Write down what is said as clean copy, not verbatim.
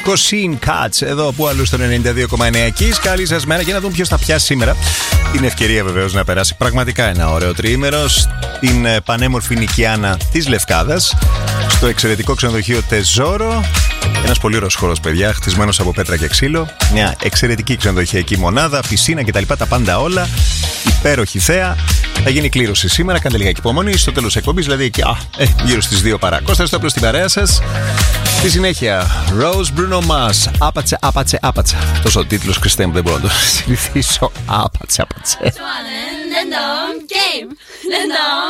Cosine Cats, εδώ που αλλού στο 92,9 Kiss. Καλή σας μέρα και να δούμε ποιος θα πιάσει σήμερα. Είναι ευκαιρία βεβαίως να περάσει πραγματικά ένα ωραίο τριήμερο στην πανέμορφη νοικιάνα της Λευκάδας, στο εξαιρετικό ξενοδοχείο Τεζόρο. Ένας πολύ ωραίος χώρος, παιδιά, χτισμένος από πέτρα και ξύλο. Μια εξαιρετική ξενοδοχειακή μονάδα, πισίνα κτλ. Τα πάντα όλα. Υπέροχη θέα. Θα γίνει κλήρωση σήμερα. Κάντε λίγα υπομονή. Στο τέλος της εκπομπής, δηλαδή γύρω στις 2 παρά. Κώστας στο απλό στην παρέα σας. Στη συνέχεια, Rose Bruno Mars. Άπατσε, άπατσε, άπατσε. Αυτός ο τίτλος, Χριστέ μου, δεν μπορώ να το συνηθίσω. Άπατσε, άπατσε.